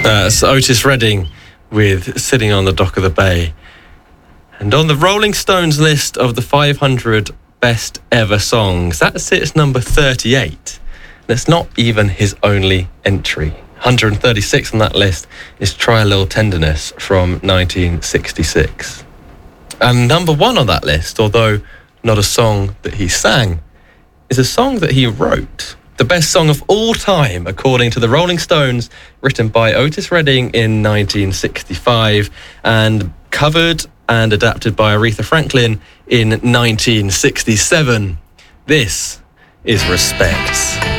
That's Otis Redding with Sitting on the Dock of the Bay. And on the Rolling Stones list of the 500 best ever songs, that sits number 38. That's not even his only entry. 136 on that list is Try a Little Tenderness from 1966. And number one on that list, although not a song that he sang, is a song that he wrote. The best song of all time, according to the Rolling Stones, written by Otis Redding in 1965 and covered and adapted by Aretha Franklin in 1967. This is Respect.